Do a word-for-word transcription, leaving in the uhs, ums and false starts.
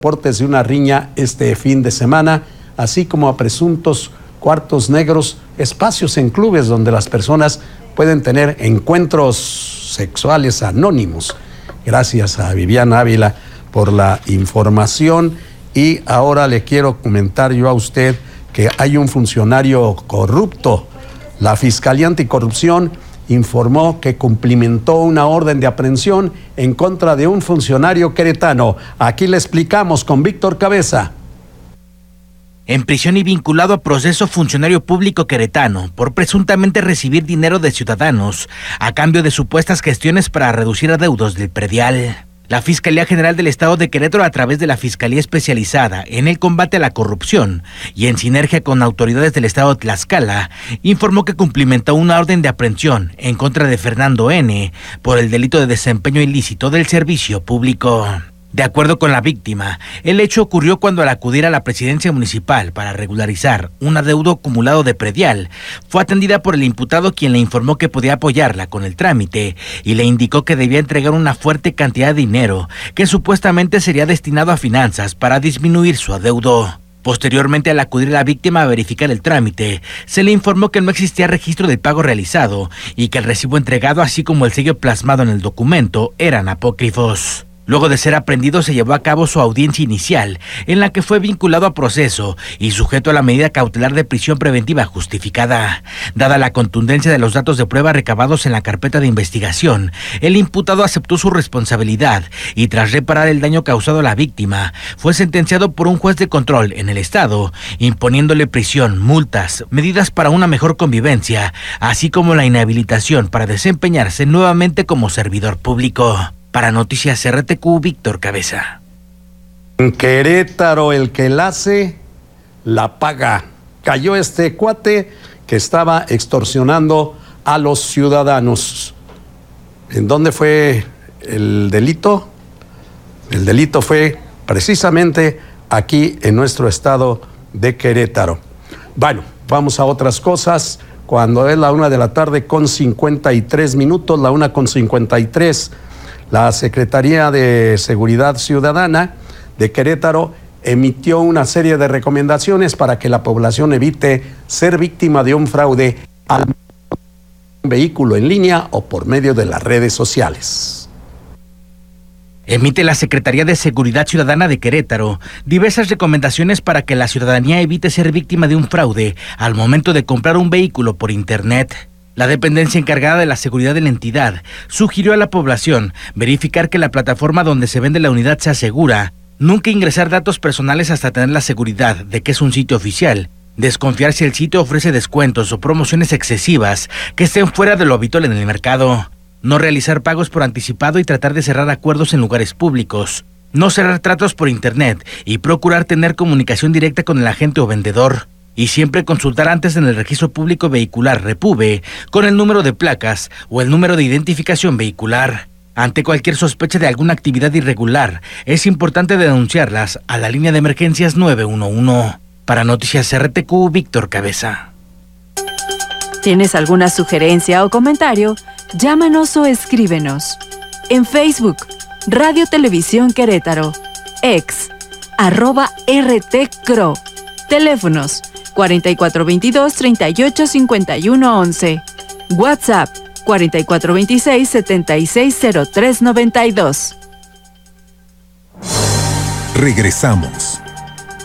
reportes de una riña este fin de semana, así como a presuntos cuartos negros, espacios en clubes donde las personas pueden tener encuentros sexuales anónimos. Gracias a Viviana Ávila por la información. Y ahora le quiero comentar yo a usted que hay un funcionario corrupto. La Fiscalía Anticorrupción informó que cumplimentó una orden de aprehensión en contra de un funcionario queretano. Aquí le explicamos con Víctor Cabeza. En prisión y vinculado a proceso funcionario público queretano por presuntamente recibir dinero de ciudadanos a cambio de supuestas gestiones para reducir adeudos del predial. La Fiscalía General del Estado de Querétaro, a través de la Fiscalía Especializada en el Combate a la Corrupción y en sinergia con autoridades del Estado de Tlaxcala, informó que cumplimentó una orden de aprehensión en contra de Fernando N. por el delito de desempeño ilícito del servicio público. De acuerdo con la víctima, el hecho ocurrió cuando al acudir a la presidencia municipal para regularizar un adeudo acumulado de predial, fue atendida por el imputado, quien le informó que podía apoyarla con el trámite y le indicó que debía entregar una fuerte cantidad de dinero que supuestamente sería destinado a finanzas para disminuir su adeudo. Posteriormente, al acudir a la víctima a verificar el trámite, se le informó que no existía registro del pago realizado y que el recibo entregado, así como el sello plasmado en el documento, eran apócrifos. Luego de ser aprendido, se llevó a cabo su audiencia inicial, en la que fue vinculado a proceso y sujeto a la medida cautelar de prisión preventiva justificada. Dada la contundencia de los datos de prueba recabados en la carpeta de investigación, el imputado aceptó su responsabilidad y, tras reparar el daño causado a la víctima, fue sentenciado por un juez de control en el estado, imponiéndole prisión, multas, medidas para una mejor convivencia, así como la inhabilitación para desempeñarse nuevamente como servidor público. Para Noticias R T Q, Víctor Cabeza. En Querétaro, el que la hace, la paga. Cayó este cuate que estaba extorsionando a los ciudadanos. ¿En dónde fue el delito? El delito fue precisamente aquí en nuestro estado de Querétaro. Bueno, vamos a otras cosas. Cuando es la una de la tarde con cincuenta y tres minutos, la una con cincuenta y tres, la Secretaría de Seguridad Ciudadana de Querétaro emitió una serie de recomendaciones para que la población evite ser víctima de un fraude al vehículo en línea o por medio de las redes sociales. Emite la Secretaría de Seguridad Ciudadana de Querétaro diversas recomendaciones para que la ciudadanía evite ser víctima de un fraude al momento de comprar un vehículo por internet. La dependencia encargada de la seguridad de la entidad sugirió a la población verificar que la plataforma donde se vende la unidad sea segura, nunca ingresar datos personales hasta tener la seguridad de que es un sitio oficial, desconfiar si el sitio ofrece descuentos o promociones excesivas que estén fuera de lo habitual en el mercado, no realizar pagos por anticipado y tratar de cerrar acuerdos en lugares públicos, no cerrar tratos por internet y procurar tener comunicación directa con el agente o vendedor. Y siempre consultar antes en el registro público vehicular Repube con el número de placas o el número de identificación vehicular. Ante cualquier sospecha de alguna actividad irregular, es importante denunciarlas a la línea de emergencias nueve uno uno. Para Noticias R T Q, Víctor Cabeza. ¿Tienes alguna sugerencia o comentario? Llámanos o escríbenos. En Facebook, Radio Televisión Querétaro. Ex, arroba R T C R O. Teléfonos cuarenta y cuatro veintidós, treinta y ocho, cincuenta y uno once. WhatsApp cuarenta y cuatro veintiséis, setenta y seis cero tres noventa y dos. Regresamos.